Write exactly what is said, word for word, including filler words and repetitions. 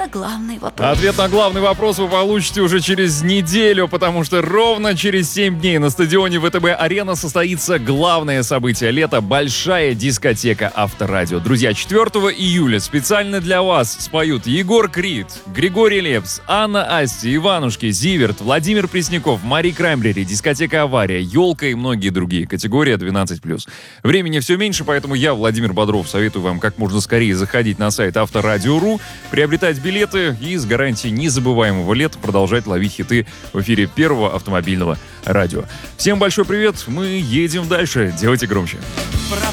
главный вопрос. Ответ на главный вопрос вы получите уже через неделю, потому что ровно через семь дней на стадионе ВТБ-Арена состоится главное событие лета — большая дискотека Авторадио. Друзья, четвёртого июля специально для вас споют Егор Крид, Григорий Лепс, Анна Асти, Иванушки, Зиверт, Владимир Пресняков, Мари Краймбрери, дискотека «Авария», «Елка» и многие другие. Категория двенадцать плюс. Времени все меньше, поэтому я, Владимир Бодров, советую вам как можно скорее заходить на сайт Авторадио точка ру, приобретать билеты и с гарантией незабываемого лета продолжать ловить хиты в эфире первого автомобильного радио. Всем большой привет, мы едем дальше. Делайте громче.